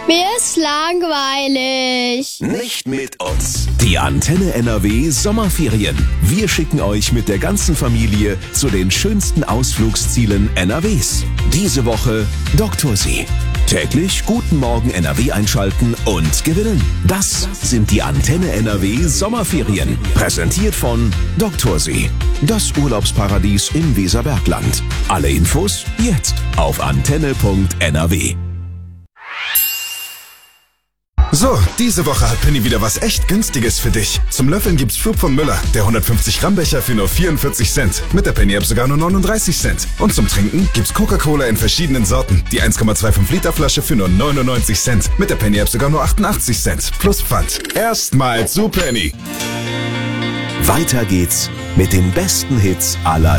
Mir ist langweilig. Nicht mit uns. Die Antenne NRW Sommerferien. Wir schicken euch mit der ganzen Familie zu den schönsten Ausflugszielen NRWs. Diese Woche Doktorsee. Täglich Guten Morgen NRW einschalten und gewinnen. Das sind die Antenne NRW Sommerferien. Präsentiert von Doktorsee. Das Urlaubsparadies im Weserbergland. Alle Infos jetzt auf antenne.nrw. So, diese Woche hat Penny wieder was echt Günstiges für dich. Zum Löffeln gibt's Flup von Müller, der 150 Gramm Becher für nur 44 Cent. Mit der Penny App sogar nur 39 Cent. Und zum Trinken gibt's Coca-Cola in verschiedenen Sorten. Die 1,25 Liter Flasche für nur 99 Cent. Mit der Penny App sogar nur 88 Cent. Plus Pfand. Erstmal zu Penny. Weiter geht's mit den besten Hits aller